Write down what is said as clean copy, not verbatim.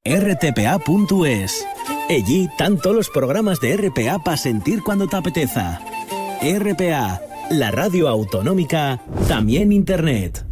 rtpa.es. Allí tanto los programas de RPA para sentir cuando te apeteza. RPA, la radio autonómica, también internet.